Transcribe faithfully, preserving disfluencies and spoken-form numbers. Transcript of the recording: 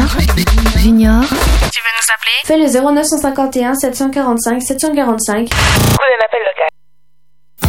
Junior. Tu veux nous appeler? Fais le zéro neuf cent cinquante et un sept cent quarante-cinq sept cent quarante-cinq.